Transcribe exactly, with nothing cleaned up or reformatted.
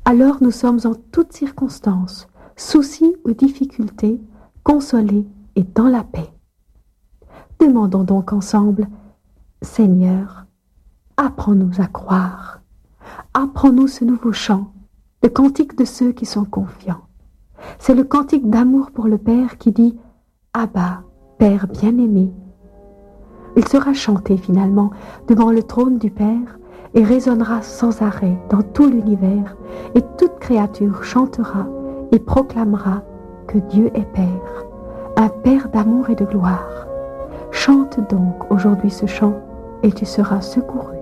Alors nous sommes en toutes circonstances, soucis ou difficultés, consolés et dans la paix. Demandons donc ensemble, Seigneur, apprends-nous à croire. Apprends-nous ce nouveau chant, le cantique de ceux qui sont confiants. C'est le cantique d'amour pour le Père qui dit « Abba, Père bien-aimé ». Il sera chanté finalement devant le trône du Père et résonnera sans arrêt dans tout l'univers, et toute créature chantera et proclamera que Dieu est Père, un Père d'amour et de gloire. Chante donc aujourd'hui ce chant et tu seras secouru.